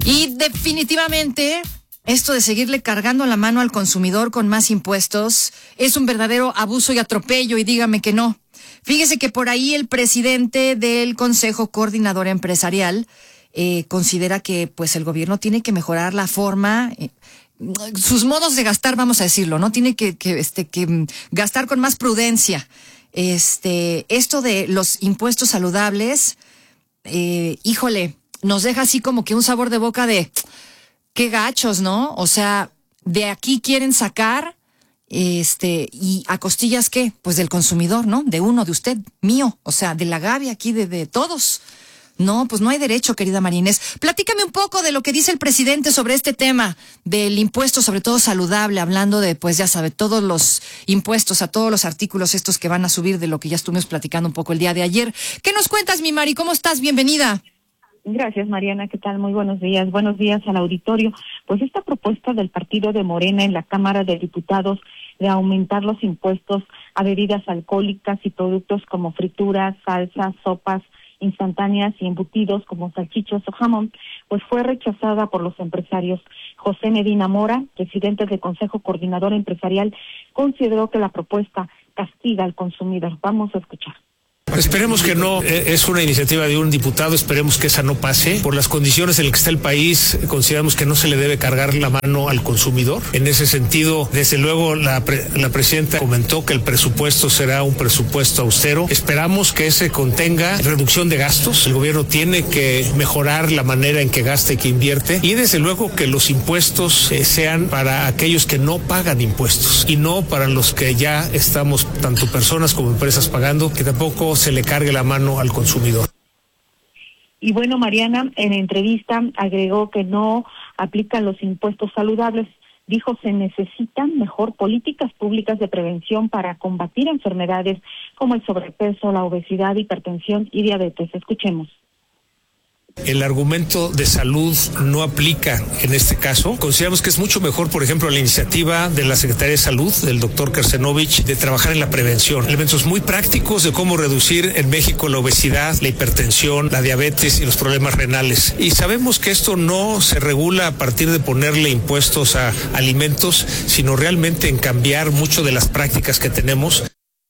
Y definitivamente esto de seguirle cargando la mano al consumidor con más impuestos es un verdadero abuso y atropello, y dígame que no. Fíjese que por ahí el presidente del Consejo Coordinador Empresarial considera que pues el gobierno tiene que mejorar la forma, sus modos de gastar, vamos a decirlo, ¿no? Tiene que gastar con más prudencia. Esto de los impuestos saludables, híjole, nos deja así como que un sabor de boca de qué gachos, ¿no? O sea, de aquí quieren sacar, y a costillas, ¿qué? Pues del consumidor, ¿no? De uno, de usted, mío, o sea, de la Gaby aquí, de todos. No, pues no hay derecho, querida María Inés. Platícame un poco de lo que dice el presidente sobre este tema del impuesto, sobre todo saludable, hablando de, pues ya sabe, todos los impuestos a todos los artículos estos que van a subir, de lo que ya estuvimos platicando un poco el día de ayer. ¿Qué nos cuentas, mi Mari? ¿Cómo estás? Bienvenida. Gracias, Mariana. ¿Qué tal? Muy buenos días. Buenos días al auditorio. Pues esta propuesta del partido de Morena en la Cámara de Diputados de aumentar los impuestos a bebidas alcohólicas y productos como frituras, salsas, sopas instantáneas y embutidos como salchichos o jamón, pues fue rechazada por los empresarios. José Medina Mora, presidente del Consejo Coordinador Empresarial, consideró que la propuesta castiga al consumidor. Vamos a escuchar. Esperemos que no, es una iniciativa de un diputado, esperemos que esa no pase. Por las condiciones en las que está el país, consideramos que no se le debe cargar la mano al consumidor. En ese sentido, desde luego, la presidenta comentó que el presupuesto será un presupuesto austero. Esperamos que ese contenga reducción de gastos. El gobierno tiene que mejorar la manera en que gasta y que invierte. Y desde luego que los impuestos sean para aquellos que no pagan impuestos y no para los que ya estamos, tanto personas como empresas, pagando, que tampoco se le cargue la mano al consumidor. Y bueno, Mariana, en entrevista agregó que no aplican los impuestos saludables. Dijo, se necesitan mejor políticas públicas de prevención para combatir enfermedades como el sobrepeso, la obesidad, hipertensión y diabetes. Escuchemos. El argumento de salud no aplica en este caso. Consideramos que es mucho mejor, por ejemplo, la iniciativa de la Secretaría de Salud, del doctor Kersenovich, de trabajar en la prevención. Elementos muy prácticos de cómo reducir en México la obesidad, la hipertensión, la diabetes y los problemas renales. Y sabemos que esto no se regula a partir de ponerle impuestos a alimentos, sino realmente en cambiar mucho de las prácticas que tenemos.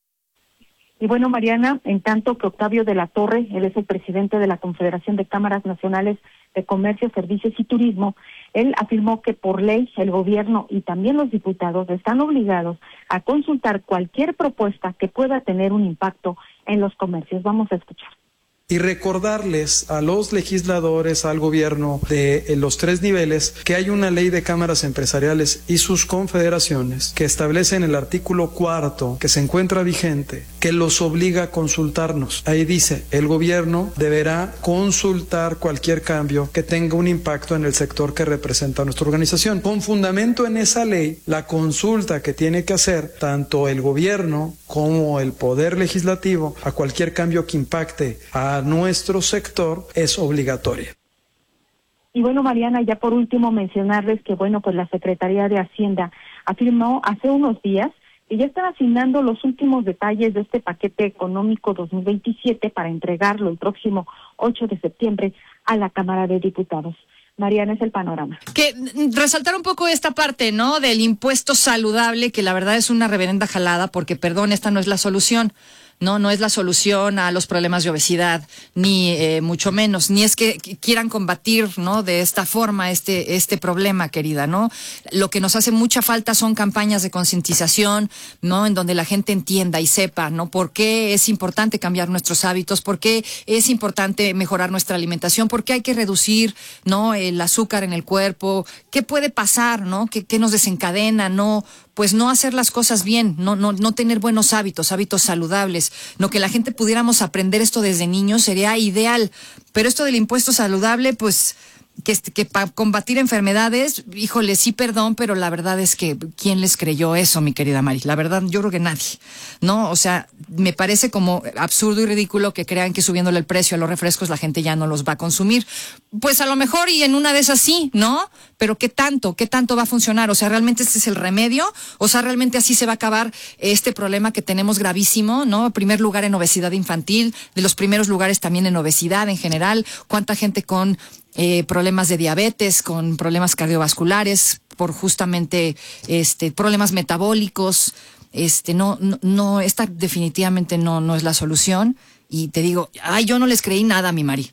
Y bueno, Mariana, en tanto que Octavio de la Torre, él es el presidente de la Confederación de Cámaras Nacionales de Comercio, Servicios y Turismo, él afirmó que por ley el gobierno y también los diputados están obligados a consultar cualquier propuesta que pueda tener un impacto en los comercios. Vamos a escuchar. Y recordarles a los legisladores, al gobierno de los tres niveles, que hay una ley de cámaras empresariales y sus confederaciones que establece en el artículo 4, que se encuentra vigente, que los obliga a consultarnos. Ahí dice, el gobierno deberá consultar cualquier cambio que tenga un impacto en el sector que representa a nuestra organización. Con fundamento en esa ley, la consulta que tiene que hacer tanto el gobierno como el poder legislativo a cualquier cambio que impacte a nuestro sector es obligatoria. Y bueno, Mariana, ya por último mencionarles que bueno, pues la Secretaría de Hacienda afirmó hace unos días que ya están asignando los últimos detalles de este paquete económico 2027 para entregarlo el próximo 8 de septiembre a la Cámara de Diputados. Mariana, es el panorama. Que resaltar un poco esta parte, ¿no? Del impuesto saludable, que la verdad es una reverenda jalada, porque, perdón, esta no es la solución. No es la solución a los problemas de obesidad, ni mucho menos, ni es que quieran combatir, ¿no? De esta forma este problema, querida, ¿no? Lo que nos hace mucha falta son campañas de concientización, ¿no? En donde la gente entienda y sepa, ¿no? Por qué es importante cambiar nuestros hábitos, por qué es importante mejorar nuestra alimentación, por qué hay que reducir, ¿no? El azúcar en el cuerpo, qué puede pasar, ¿no? ¿Qué nos desencadena, no? Pues no hacer las cosas bien, no tener buenos hábitos saludables, no, que la gente pudiéramos aprender esto desde niños sería ideal, pero esto del impuesto saludable, pues que para combatir enfermedades, híjole, sí, perdón, pero la verdad es que ¿quién les creyó eso, mi querida Mari? La verdad, yo creo que nadie, ¿no? O sea, me parece como absurdo y ridículo que crean que subiéndole el precio a los refrescos la gente ya no los va a consumir. Pues a lo mejor y en una de esas sí, ¿no? Pero ¿qué tanto va a funcionar? O sea, ¿realmente este es el remedio? O sea, ¿realmente así se va a acabar este problema que tenemos gravísimo, ¿no? En primer lugar en obesidad infantil, de los primeros lugares también en obesidad en general, cuánta gente con problemas de diabetes, con problemas cardiovasculares, por justamente problemas metabólicos. No, esta definitivamente no es la solución. Y te digo, yo no les creí nada a mi Mari.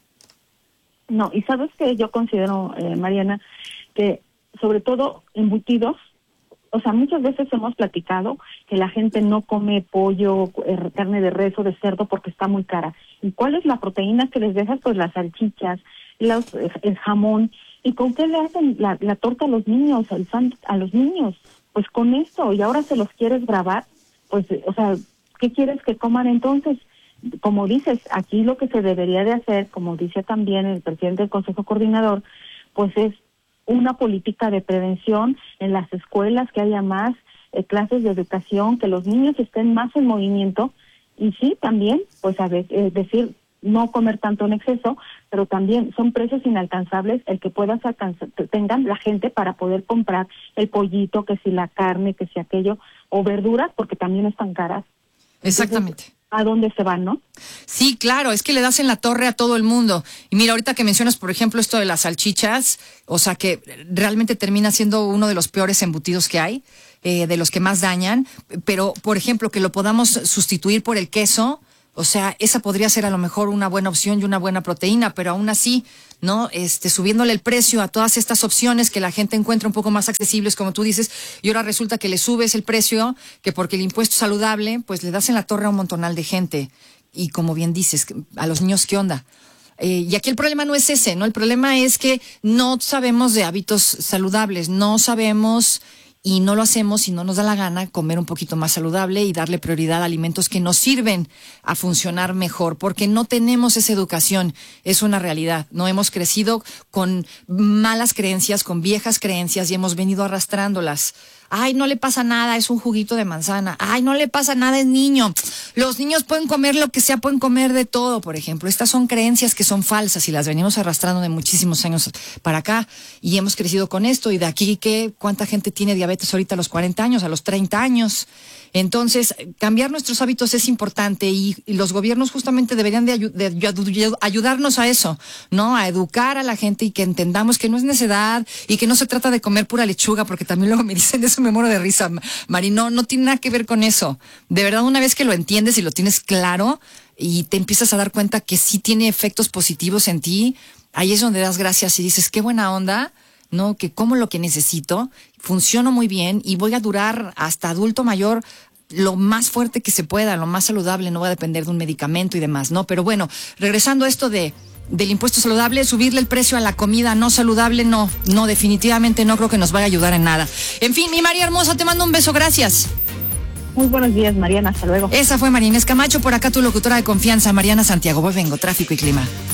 No, y sabes que yo considero, Mariana, que sobre todo embutidos, o sea, muchas veces hemos platicado que la gente no come pollo, carne de res o de cerdo porque está muy cara. ¿Y cuál es la proteína que les dejas? Pues las salchichas, el jamón. ¿Y con qué le hacen la torta a los niños, el sándwich a los niños? Pues con esto, y ahora se los quieres grabar, pues, o sea, ¿qué quieres que coman entonces? Como dices, aquí lo que se debería de hacer, como dice también el presidente del Consejo Coordinador, pues es una política de prevención en las escuelas, que haya más clases de educación, que los niños estén más en movimiento, y sí, también, pues decir, no comer tanto en exceso, pero también son precios inalcanzables el que tengan la gente para poder comprar el pollito, que si la carne, que si aquello, o verduras, porque también están caras. Exactamente. Entonces, ¿a dónde se van, no? Sí, claro, es que le das en la torre a todo el mundo. Y mira, ahorita que mencionas, por ejemplo, esto de las salchichas, o sea, que realmente termina siendo uno de los peores embutidos que hay, de los que más dañan, pero, por ejemplo, que lo podamos sustituir por el queso, o sea, esa podría ser a lo mejor una buena opción y una buena proteína, pero aún así, ¿no? Subiéndole el precio a todas estas opciones que la gente encuentra un poco más accesibles, como tú dices, y ahora resulta que le subes el precio, que porque el impuesto saludable, pues le das en la torre a un montonal de gente. Y como bien dices, a los niños, ¿qué onda? Y aquí el problema no es ese, ¿no? El problema es que no sabemos de hábitos saludables, no sabemos y no lo hacemos y no nos da la gana comer un poquito más saludable y darle prioridad a alimentos que nos sirven a funcionar mejor, porque no tenemos esa educación, es una realidad. No hemos crecido con malas creencias, con viejas creencias y hemos venido arrastrándolas. Ay, no le pasa nada, es un juguito de manzana. Ay, no le pasa nada, es niño. Los niños pueden comer lo que sea, pueden comer de todo, por ejemplo. Estas son creencias que son falsas y las venimos arrastrando de muchísimos años para acá y hemos crecido con esto. Y de aquí, ¿cuánta gente tiene diabetes ahorita a los 40 años, a los 30 años? Entonces, cambiar nuestros hábitos es importante y los gobiernos justamente deberían de ayudarnos a eso, ¿no? A educar a la gente y que entendamos que no es necedad y que no se trata de comer pura lechuga, porque también luego me dicen eso, me muero de risa, Mari, no tiene nada que ver con eso. De verdad, una vez que lo entiendes y lo tienes claro y te empiezas a dar cuenta que sí tiene efectos positivos en ti, ahí es donde das gracias y dices, qué buena onda, ¿no? Que como lo que necesito, funciono muy bien y voy a durar hasta adulto mayor lo más fuerte que se pueda, lo más saludable, no va a depender de un medicamento y demás, ¿no? Pero bueno, regresando a esto del impuesto saludable, subirle el precio a la comida no saludable, no, definitivamente no creo que nos vaya a ayudar en nada. En fin, mi María hermosa, te mando un beso, gracias. Muy buenos días, Mariana, hasta luego. Esa fue María Inés Camacho, por acá tu locutora de confianza, Mariana Santiago. Vengo, tráfico y clima.